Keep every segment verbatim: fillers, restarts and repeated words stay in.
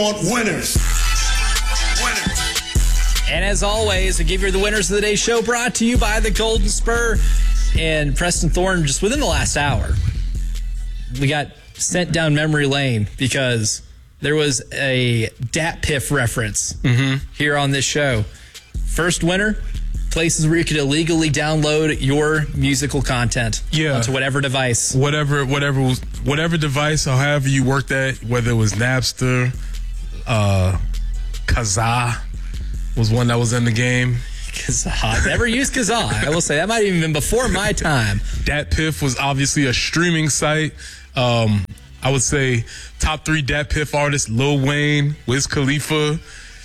want winners. Winners. And as always, I give you the winners of the day show, brought to you by the Golden Spur. And Preston Thorne, just within the last hour, we got sent down memory lane because there was a Dat Piff reference mm-hmm. here on this show. First winner, places where you could illegally download your musical content yeah. onto whatever device. Whatever, whatever, was, whatever device or however you worked at, whether it was Napster, uh, Kazaa was one that was in the game. Kazaa. Never used Kazaa. I will say that might have even been before my time. Dat Piff was obviously a streaming site. Um, I would say top three Dat Piff artists: Lil Wayne, Wiz Khalifa,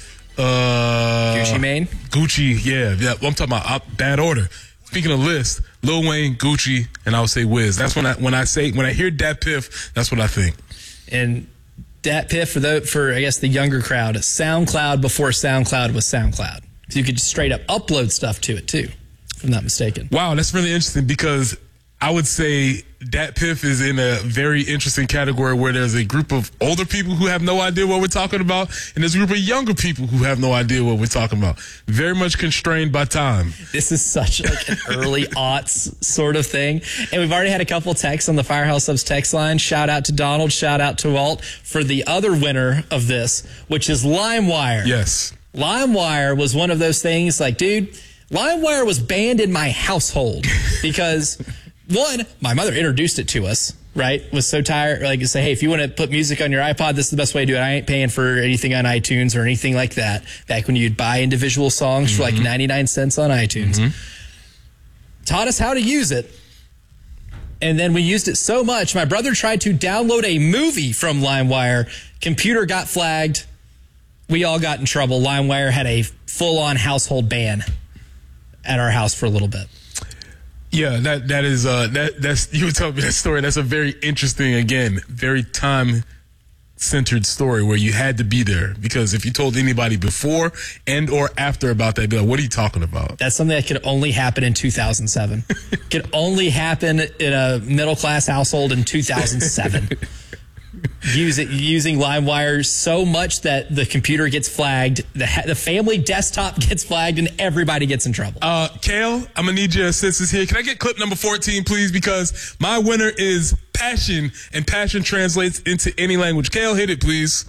uh, Gucci Mane. Gucci, yeah, yeah. I'm talking about uh, bad order. Speaking of list, Lil Wayne, Gucci, and I would say Wiz. That's when I when I say when I hear Dat Piff, that's what I think. And Dat Piff for the for I guess the younger crowd, SoundCloud before SoundCloud was SoundCloud. So you could just straight up upload stuff to it too, if I'm not mistaken. Wow, that's really interesting because I would say Dat Piff is in a very interesting category where there's a group of older people who have no idea what we're talking about, and there's a group of younger people who have no idea what we're talking about. Very much constrained by time. This is such like an early aughts sort of thing. And we've already had a couple texts on the Firehouse Subs text line. Shout out to Donald, shout out to Walt for the other winner of this, which is LimeWire. Yes. LimeWire was one of those things like, dude, LimeWire was banned in my household because, one, my mother introduced it to us, right? Was so tired, like, say, hey, if you want to put music on your iPod, this is the best way to do it. I ain't paying for anything on iTunes or anything like that. Back when you'd buy individual songs mm-hmm. for like ninety-nine cents on iTunes. Mm-hmm. Taught us how to use it. And then we used it so much, my brother tried to download a movie from LimeWire. Computer got flagged. We all got in trouble. LimeWire had a full-on household ban at our house for a little bit. Yeah, that that is uh, that that's you were telling me that story. That's a very interesting, again, very time-centered story where you had to be there because if you told anybody before and or after about that, they'd be like, "What are you talking about?" That's something that could only happen in two thousand seven. Could only happen in a middle-class household in two thousand seven. Using using LimeWire so much that the computer gets flagged, the the family desktop gets flagged, and everybody gets in trouble. Uh, Kale, I'm gonna need your assistance here. Can I get clip number fourteen, please? Because my winner is passion, and passion translates into any language. Kale, hit it, please.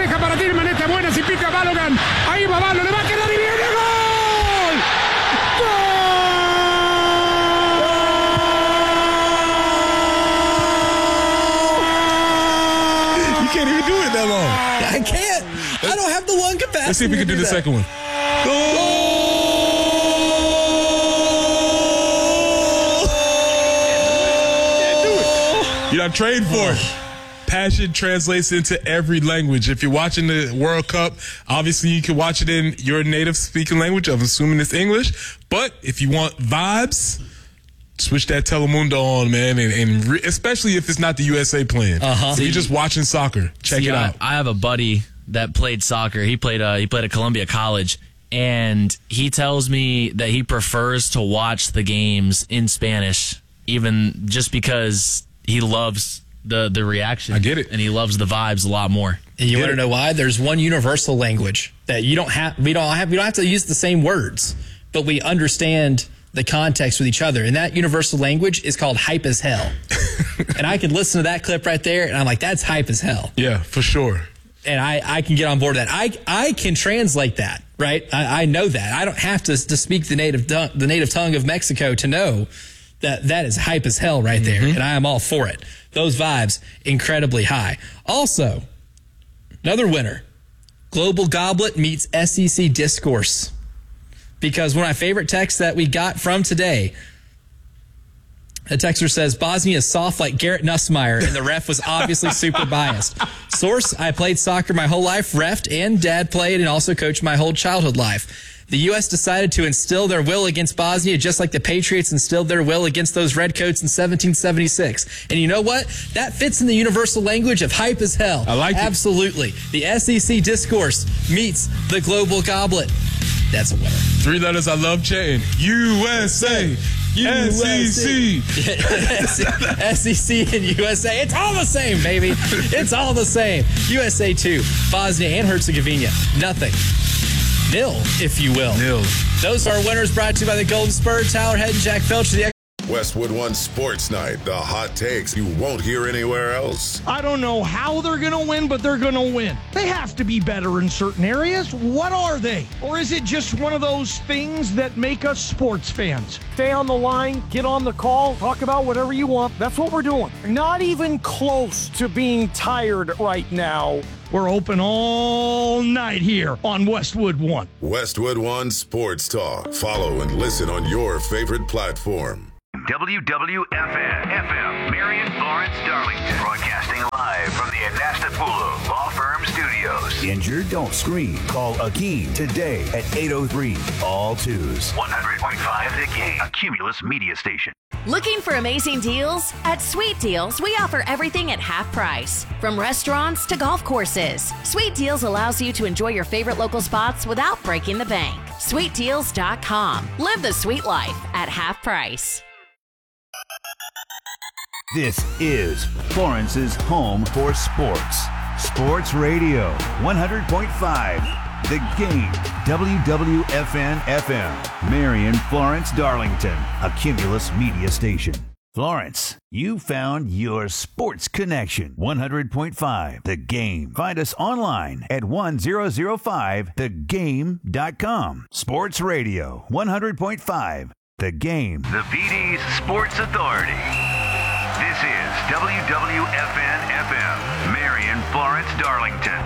Can't even do it that long. I can't. I don't have the lung capacity. Let's see if we can do, do the that. second one. Goal! Can't do it. You're not trained for it. Passion translates into every language. If you're watching the World Cup, obviously you can watch it in your native speaking language. I'm assuming it's English. But if you want vibes, switch that Telemundo on, man, and, and re- especially if it's not the U S A playing. Uh-huh. If you're just watching soccer, check See, it out. I, I have a buddy that played soccer. He played uh, he played at Columbia College, and he tells me that he prefers to watch the games in Spanish, even just because he loves the the reaction. I get it, and he loves the vibes a lot more. And you want to know why? There's one universal language that you don't have. We don't have. We don't have to use the same words, but we understand the context with each other. And that universal language is called hype as hell. And I could listen to that clip right there, and I'm like, that's hype as hell. Yeah, for sure. And I, I can get on board with that. I I can translate that, right? I, I know that. I don't have to to speak the native the native tongue of Mexico to know that that is hype as hell right there. Mm-hmm. And I am all for it. Those vibes, incredibly high. Also, another winner, Global Goblet meets S E C Discourse. Because one of my favorite texts that we got from today, the texter says, Bosnia is soft like Garrett Nussmeier, and the ref was obviously super biased. Source, I played soccer my whole life, refed, and dad played, and also coached my whole childhood life. The U S decided to instill their will against Bosnia just like the Patriots instilled their will against those Redcoats in seventeen seventy-six. And you know what? That fits in the universal language of hype as hell. I like it. Absolutely. The S E C Discourse meets the Global Goblet. That's a winner. Three letters I love chanting. U S A. S E C. S E C and U S A. It's all the same, baby. It's all the same. U S A two, Bosnia and Herzegovina. Nothing. Nil, if you will. Nil. Those are winners brought to you by the Golden Spur, Tyler Head and Jack Felcher. The Westwood One Sports Night. The hot takes you won't hear anywhere else. I don't know how they're going to win, but they're going to win. They have to be better in certain areas. What are they? Or is it just one of those things that make us sports fans? Stay on the line, get on the call, talk about whatever you want. That's what we're doing. Not even close to being tired right now. We're open all night here on Westwood One. Westwood One Sports Talk. Follow and listen on your favorite platform. W W F N F M, Marion, Florence, Darlington. Broadcasting live from the Anastapulu Law Firm Studios. Injured? Don't scream. Call Akeem today at eight oh three, all twos. one hundred point five The Game, a Cumulus media station. Looking for amazing deals? At Sweet Deals, we offer everything at half price. From restaurants to golf courses, Sweet Deals allows you to enjoy your favorite local spots without breaking the bank. sweet deals dot com. Live the sweet life at half price. This is Florence's home for sports. Sports Radio, one hundred point five. The Game, W W F N F M, Marion, Florence, Darlington, a Cumulus media station. Florence, you found your sports connection. one hundred point five The Game. Find us online at one thousand five the game dot com. Sports Radio, one hundred point five The Game. The P D's Sports Authority. This is W W F N F M, Marion, Florence, Darlington.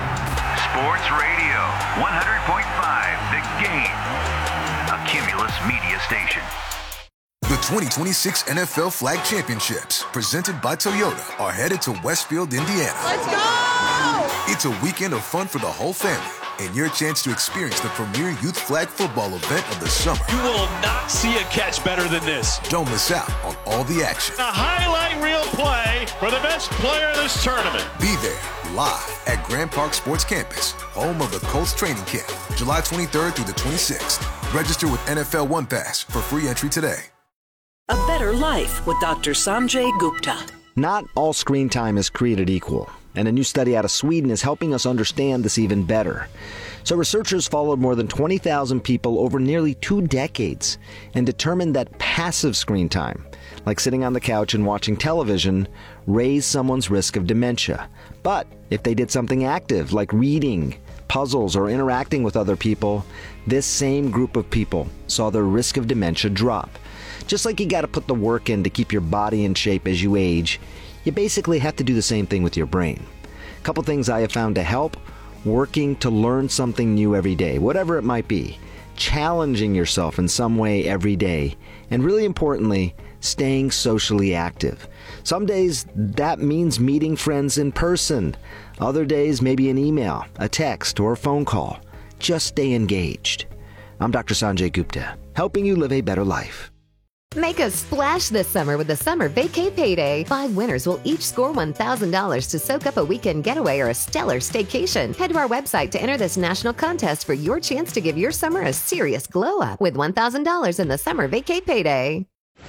Sports Radio, one hundred point five The Game, a Cumulus media station. The twenty twenty-six N F L Flag Championships, presented by Toyota, are headed to Westfield, Indiana. Let's go! It's a weekend of fun for the whole family, and your chance to experience the premier youth flag football event of the summer. You will not see a catch better than this. Don't miss out on all the action. A highlight reel play for the best player of this tournament. Be there, live at Grand Park Sports Campus, home of the Colts training camp, July twenty-third through the twenty-sixth. Register with N F L One Pass for free entry today. A better life with Doctor Sanjay Gupta. Not all screen time is created equal, and a new study out of Sweden is helping us understand this even better. So researchers followed more than twenty thousand people over nearly two decades and determined that passive screen time, like sitting on the couch and watching television, raised someone's risk of dementia. But if they did something active, like reading, puzzles, or interacting with other people, this same group of people saw their risk of dementia drop. Just like you got to put the work in to keep your body in shape as you age, you basically have to do the same thing with your brain. A couple things I have found to help: working to learn something new every day, whatever it might be, challenging yourself in some way every day, and really importantly, staying socially active. Some days that means meeting friends in person. Other days maybe an email, a text, or a phone call. Just stay engaged. I'm Doctor Sanjay Gupta, helping you live a better life. Make a splash this summer with the Summer Vacay Payday. Five winners will each score one thousand dollars to soak up a weekend getaway or a stellar staycation. Head to our website to enter this national contest for your chance to give your summer a serious glow up with one thousand dollars in the Summer Vacay Payday.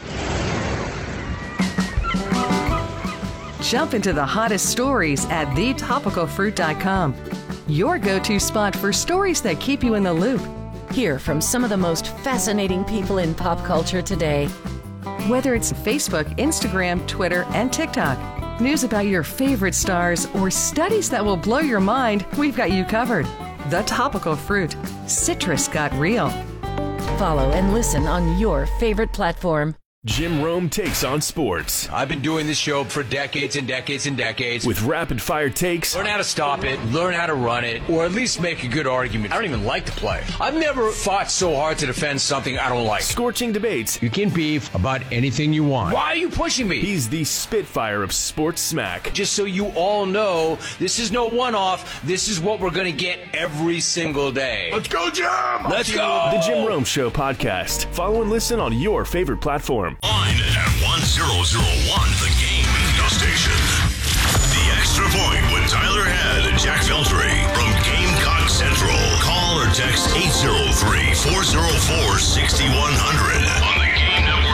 Jump into the hottest stories at the topical fruit dot com. Your go-to spot for stories that keep you in the loop. Hear from some of the most fascinating people in pop culture today. Whether it's Facebook, Instagram, Twitter, and TikTok, news about your favorite stars, or studies that will blow your mind, we've got you covered. The Topical Fruit. Citrus got real. Follow and listen on your favorite platform. Jim Rome takes on sports. I've been doing this show for decades and decades and decades. With rapid-fire takes. Learn how to stop it, learn how to run it, or at least make a good argument. I don't even like the play. I've never fought so hard to defend something I don't like. Scorching debates. You can beef about anything you want. Why are you pushing me? He's the Spitfire of sports smack. Just so you all know, this is no one-off. This is what we're going to get every single day. Let's go, Jim! Let's go! The Jim Rome Show podcast. Follow and listen on your favorite platform. Online at one thousand one The Game radio station. The Extra Point with Tyler Head and Jack Feltery from Gamecock Central. Call or text eight oh three, four oh four, six one zero zero on the Game Network.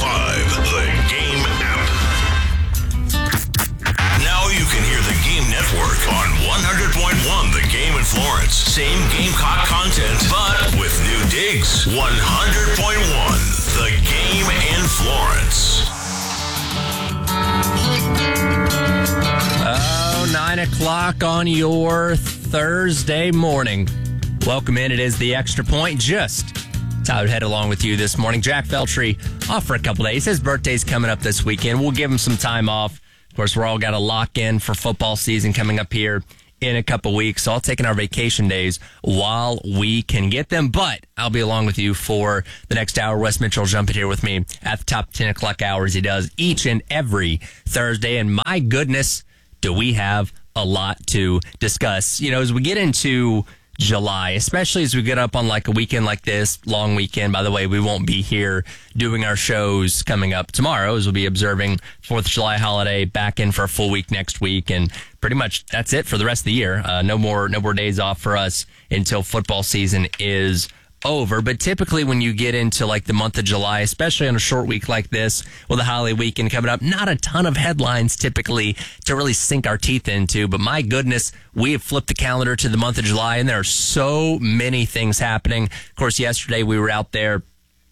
five, the Game app. Now you can hear the Game Network on one hundred point one The Game in Florence. Same Gamecock content, but with new digs. one hundred point one The Game in Florence. Oh, nine o'clock on your Thursday morning. Welcome in. It is the Extra Point. Just Tyler Head along with you this morning. Jack Feltry off for a couple days. His birthday's coming up this weekend. We'll give him some time off. Of course, we're all got to lock in for football season coming up here in a couple weeks. So I'll taking our vacation days while we can get them. But I'll be along with you for the next hour. Wes Mitchell will jump in here with me at the top ten o'clock hour as he does each and every Thursday. And my goodness, do we have a lot to discuss. You know, as we get into July, especially as we get up on like a weekend like this, long weekend. By the way, we won't be here doing our shows coming up tomorrow, as we'll be observing fourth of July holiday, back in for a full week next week, and pretty much that's it for the rest of the year. Uh, no more, no more days off for us until football season is over. But typically when you get into like the month of July, especially on a short week like this with a holiday weekend coming up, not a ton of headlines typically to really sink our teeth into. But my goodness, we have flipped the calendar to the month of July and there are so many things happening. Of course, yesterday we were out there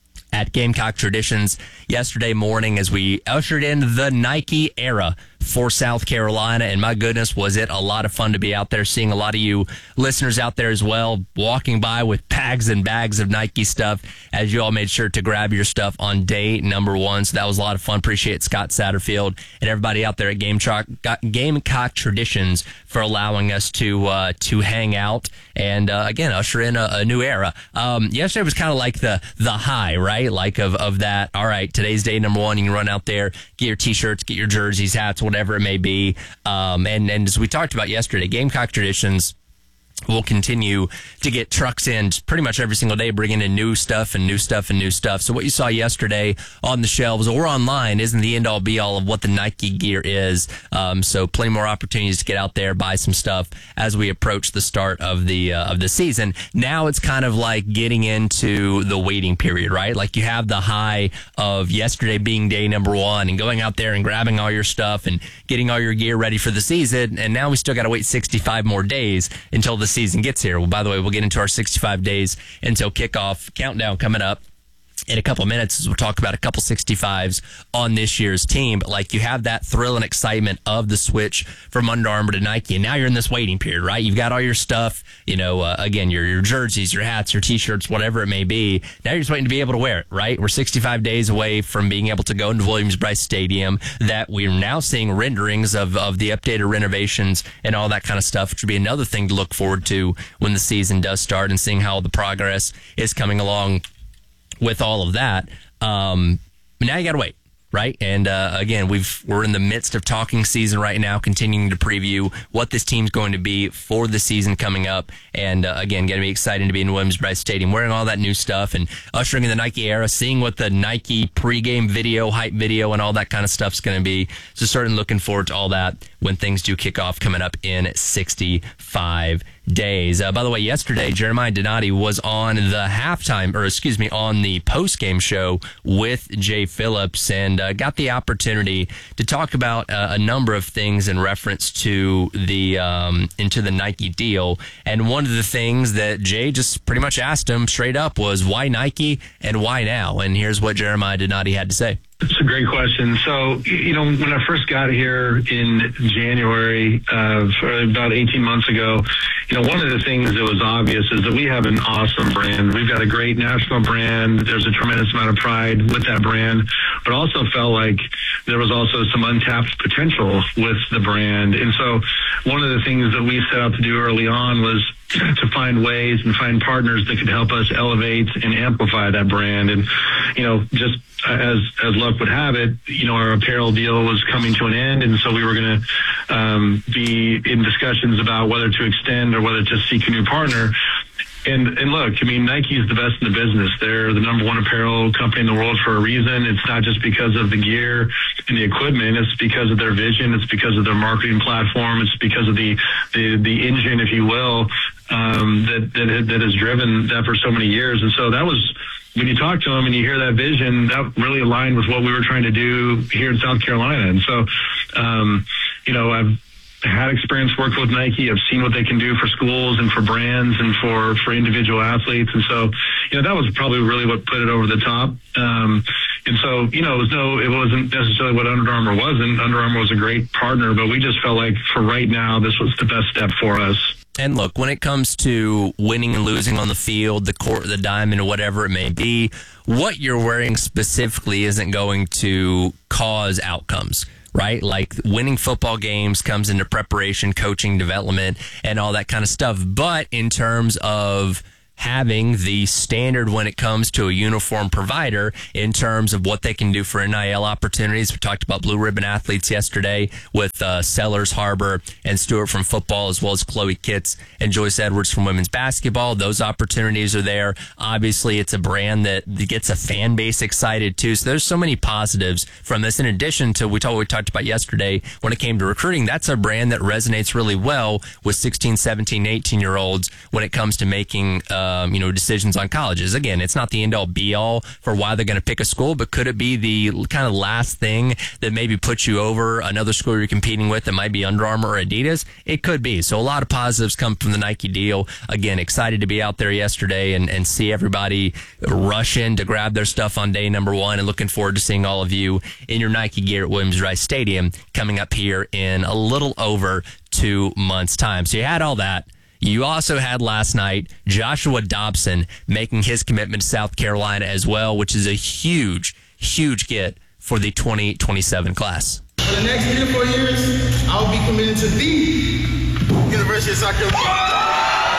at Gamecock Traditions yesterday morning as we ushered in the Nike era for South Carolina. And my goodness, was it a lot of fun to be out there, seeing a lot of you listeners out there as well, walking by with bags and bags of Nike stuff as you all made sure to grab your stuff on day number one. So that was a lot of fun. Appreciate Scott Satterfield and everybody out there at Gamecock, Gamecock Traditions for allowing us to uh, to hang out and, uh, again, usher in a, a new era. Um, yesterday was kind of like the the high, right? Like of, of that, all right, today's day number one. You can run out there, get your T-shirts, get your jerseys, hats, whatever it may be. Um, and, and as we talked about yesterday, Gamecock Traditions will continue to get trucks in pretty much every single day, bringing in new stuff and new stuff and new stuff. So what you saw yesterday on the shelves or online isn't the end all be all of what the Nike gear is. Um, so plenty more opportunities to get out there, buy some stuff as we approach the start of the uh, of the season. Now it's kind of like getting into the waiting period, right? Like you have the high of yesterday being day number one and going out there and grabbing all your stuff and getting all your gear ready for the season. And now we still got to wait sixty-five more days until the season gets here. Well, by the way, we'll get into our sixty-five days until kickoff countdown coming up in a couple of minutes as we'll talk about a couple sixty-fives on this year's team. But like you have that thrill and excitement of the switch from Under Armour to Nike, and now you're in this waiting period, right? You've got all your stuff, you know, uh, again, your your jerseys, your hats, your T-shirts, whatever it may be. Now you're just waiting to be able to wear it, right? We're sixty-five days away from being able to go into Williams-Brice Stadium, that we're now seeing renderings of, of the updated renovations and all that kind of stuff, which would be another thing to look forward to when the season does start and seeing how the progress is coming along with all of that. Um, but now you got to wait, right? And uh, again, we've we're in the midst of talking season right now, continuing to preview what this team's going to be for the season coming up. And uh, again, going to be exciting to be in Williams-Brice Stadium, wearing all that new stuff and ushering in the Nike era, seeing what the Nike pregame video, hype video, and all that kind of stuff's going to be. So certainly looking forward to all that when things do kick off coming up in sixty-five days. Uh, by the way, yesterday, Jeremiah Donati was on the halftime, or excuse me, on the post-game show with Jay Phillips and uh, got the opportunity to talk about uh, a number of things in reference to the um, into the Nike deal. And one of the things that Jay just pretty much asked him straight up was, why Nike and why now? And here's what Jeremiah Donati had to say. It's a great question. So, you know, when I first got here in January of about eighteen months ago, you know, one of the things that was obvious is that we have an awesome brand. We've got a great national brand. There's a tremendous amount of pride with that brand, but also felt like there was also some untapped potential with the brand. And so one of the things that we set out to do early on was to find ways and find partners that could help us elevate and amplify that brand. And, you know, just as as luck would have it, you know, our apparel deal was coming to an end, and so we were going to um, be in discussions about whether to extend or whether to seek a new partner. And and look, I mean, Nike is the best in the business. They're the number one apparel company in the world for a reason. It's not just because of the gear and the equipment. It's because of their vision. It's because of their marketing platform. It's because of the the, the engine, if you will, um, that, that that has driven that for so many years. And so that was when you talk to them and you hear that vision, that really aligned with what we were trying to do here in South Carolina. And so, um, you know, I've had experience working with Nike. I've seen what they can do for schools and for brands and for, for individual athletes. And so, you know, that was probably really what put it over the top. Um, and so, you know, it was no, it wasn't necessarily what Under Armour wasn't. Under Armour was a great partner, but we just felt like for right now, this was the best step for us. And look, when it comes to winning and losing on the field, the court, the diamond, or whatever it may be, what you're wearing specifically isn't going to cause outcomes, right? Like winning football games comes into preparation, coaching, development, and all that kind of stuff. But in terms of having the standard when it comes to a uniform provider in terms of what they can do for N I L opportunities. We talked about blue ribbon athletes yesterday with uh, Sellers, Harbor, and Stewart from football, as well as Chloe Kitts and Joyce Edwards from women's basketball. Those opportunities are there. Obviously, it's a brand that gets a fan base excited too. So there's so many positives from this. In addition to we talked, we talked about yesterday when it came to recruiting, that's a brand that resonates really well with sixteen, seventeen, eighteen year olds when it comes to making uh, Um, you know, decisions on colleges. Again, it's not the end all be all for why they're going to pick a school, but could it be the kind of last thing that maybe puts you over another school you're competing with that might be Under Armour or Adidas? It could be. So a lot of positives come from the Nike deal. Again, excited to be out there yesterday and, and see everybody rush in to grab their stuff on day number one, and looking forward to seeing all of you in your Nike gear at Williams-Brice Stadium coming up here in a little over two months' time. So you had all that. You also had last night Joshua Dobson making his commitment to South Carolina as well, which is a huge, huge get for the twenty twenty-seven class. For the next three to four years, I will be committed to the University of South Carolina.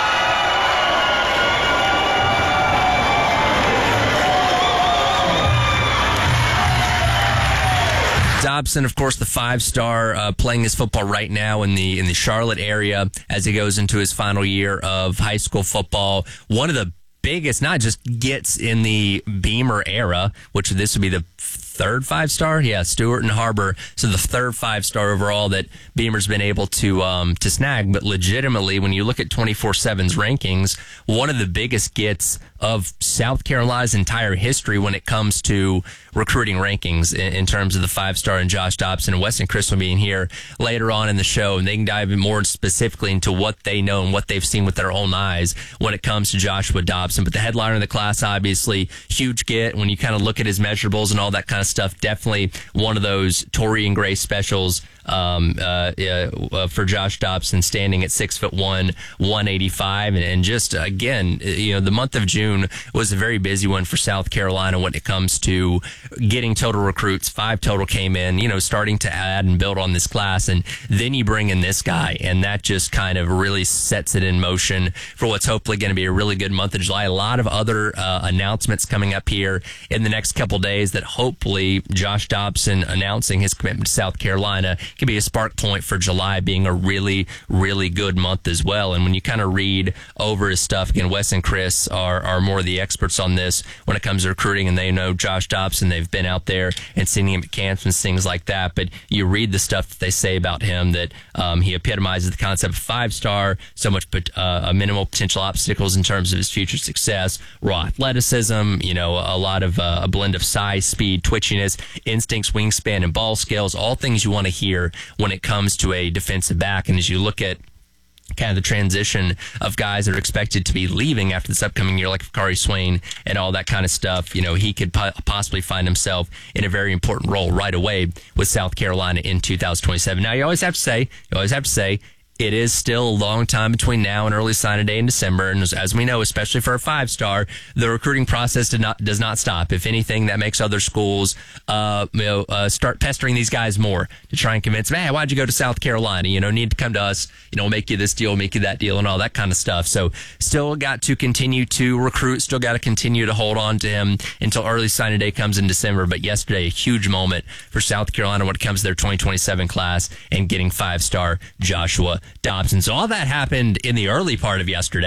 Dobson, of course, the five-star, uh, playing his football right now in the in the Charlotte area as he goes into his final year of high school football. One of the biggest, not just gets in the Beamer era, which this would be the third five-star, yeah, Stewart and Harbor. So the third five-star overall that Beamer's been able to um, to snag. But legitimately, when you look at twenty-four seven's rankings, one of the biggest gets of South Carolina's entire history when it comes to recruiting rankings in, in terms of the five-star and Josh Dobson. And Weston Chris will be in here later on in the show, and they can dive in more specifically into what they know and what they've seen with their own eyes when it comes to Joshua Dobson. But the headliner of the class, obviously, huge get. When you kind of look at his measurables and all that kind of stuff, definitely one of those Torian Gray specials um, uh, uh, for Josh Dobson, standing at six foot one, one eighty-five, and, and just again, you know, the month of June was a very busy one for South Carolina when it comes to getting total recruits. Five total came in, you know, starting to add and build on this class, and then you bring in this guy, and that just kind of really sets it in motion for what's hopefully going to be a really good month of July. A lot of other uh, announcements coming up here in the next couple days that hopefully Josh Dobson announcing his commitment to South Carolina can be a spark point for July being a really, really good month as well. And when you kind of read over his stuff, again, Wes and Chris are, are more the experts on this when it comes to recruiting, and they know Josh Dobson. They've been out there and seen him at camps and things like that. But you read the stuff that they say about him, that um, he epitomizes the concept of five-star, so much uh, a minimal potential obstacles in terms of his future success, raw athleticism, you know, a lot of uh, a blend of size, speed, twitchiness, instincts, wingspan, and ball skills, all things you want to hear when it comes to a defensive back. And as you look at kind of the transition of guys that are expected to be leaving after this upcoming year, like Kari Swain and all that kind of stuff, you know, he could po- possibly find himself in a very important role right away with South Carolina in two thousand twenty-seven. Now, you always have to say, you always have to say, it is still a long time between now and early signing day in December. And as, as we know, especially for a five-star, the recruiting process did not, does not stop. If anything, that makes other schools uh, you know, uh, start pestering these guys more to try and convince them, hey, why'd you go to South Carolina? You know, need to come to us. You know, we'll make you this deal, make you that deal, and all that kind of stuff. So still got to continue to recruit, still got to continue to hold on to him until early signing day comes in December. But yesterday, a huge moment for South Carolina when it comes to their twenty twenty-seven class and getting five-star Joshua Dobson. So all that happened in the early part of yesterday.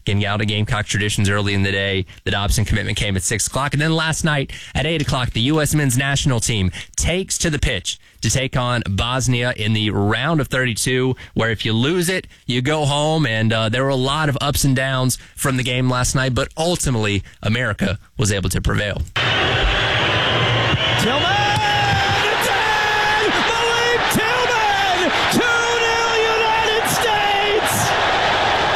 getting out of Gamecock traditions early in the day. The Dobson commitment came at six o'clock. And then last night at eight o'clock, the U S men's national team takes to the pitch to take on Bosnia in the round of thirty-two, where if you lose it, you go home. And uh, there were a lot of ups and downs from the game last night, but ultimately, America was able to prevail. Tillman.